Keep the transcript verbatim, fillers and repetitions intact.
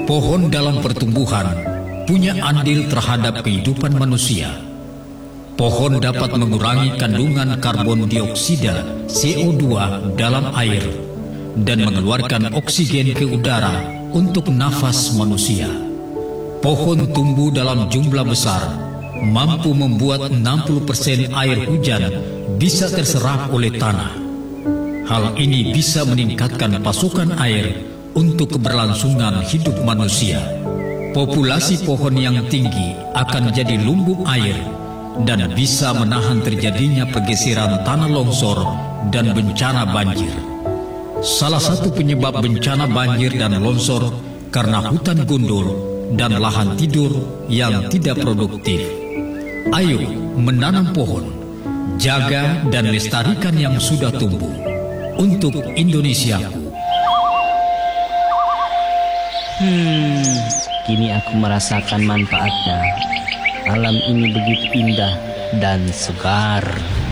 Pohon dalam pertumbuhan punya andil terhadap kehidupan manusia. Pohon dapat mengurangi kandungan karbon dioksida C O dua dalam air dan mengeluarkan oksigen ke udara untuk nafas manusia. Pohon tumbuh dalam jumlah besar, mampu membuat enam puluh persen air hujan bisa terserap oleh tanah. Hal ini bisa meningkatkan pasokan air untuk keberlangsungan hidup manusia. Populasi pohon yang tinggi akan jadi lumbung air dan bisa menahan terjadinya pergeseran tanah longsor dan bencana banjir. Salah satu penyebab bencana banjir dan longsor karena hutan gundul dan lahan tidur yang tidak produktif. Ayo menanam pohon, jaga dan lestarikan yang sudah tumbuh untuk Indonesiaku. Hmm, kini aku merasakan manfaatnya. Alam ini begitu indah dan segar.